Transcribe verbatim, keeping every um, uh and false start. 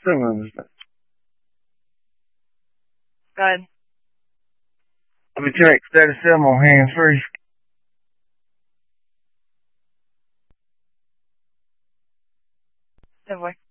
Still understand. Go ahead. Let me check. Status seven on hands free. Good boy.